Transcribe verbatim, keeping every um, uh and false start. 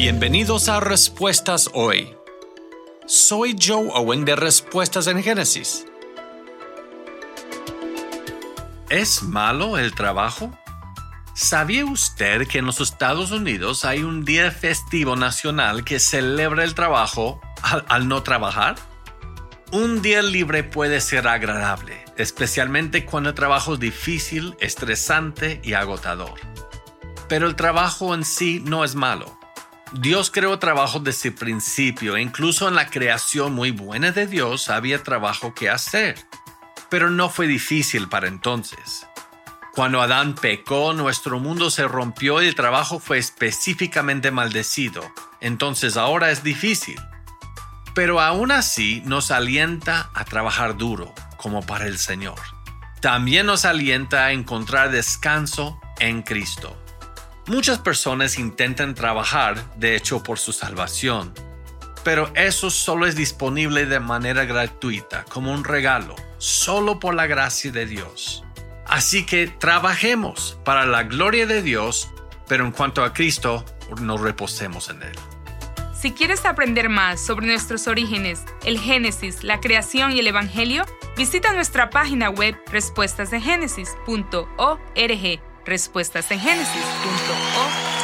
Bienvenidos a Respuestas Hoy. Soy Joe Owen de Respuestas en Génesis. ¿Es malo el trabajo? ¿Sabía usted que en los Estados Unidos hay un día festivo nacional que celebra el trabajo al, al no trabajar? Un día libre puede ser agradable, especialmente cuando el trabajo es difícil, estresante y agotador. Pero el trabajo en sí no es malo. Dios creó trabajo desde el principio e incluso en la creación muy buena de Dios había trabajo que hacer. Pero no fue difícil para entonces. Cuando Adán pecó, nuestro mundo se rompió y el trabajo fue específicamente maldecido. Entonces ahora es difícil. Pero aún así nos alienta a trabajar duro, como para el Señor. También nos alienta a encontrar descanso en Cristo. Muchas personas intentan trabajar, de hecho, por su salvación. Pero eso solo es disponible de manera gratuita, como un regalo, solo por la gracia de Dios. Así que trabajemos para la gloria de Dios, pero en cuanto a Cristo, nos reposemos en Él. Si quieres aprender más sobre nuestros orígenes, el Génesis, la creación y el Evangelio, visita nuestra página web respuestas en génesis punto org. respuestas en génesis punto org.